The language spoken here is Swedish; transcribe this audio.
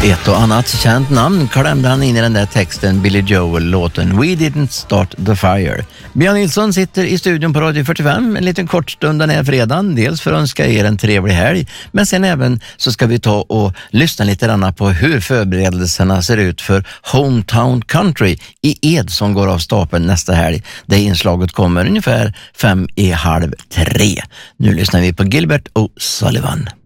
Ett och annat känt namn klämde han in i den där texten Billy Joel-låten We Didn't Start the Fire. Björn Nilsson sitter i studion på Radio 45 en liten kort stund den här fredagen. Dels för att önska er en trevlig helg, men sen även så ska vi ta och lyssna lite grann på hur förberedelserna ser ut för Hometown Country i Ed som går av stapeln nästa helg. Det inslaget kommer ungefär 2:55. Nu lyssnar vi på Gilbert O'Sullivan.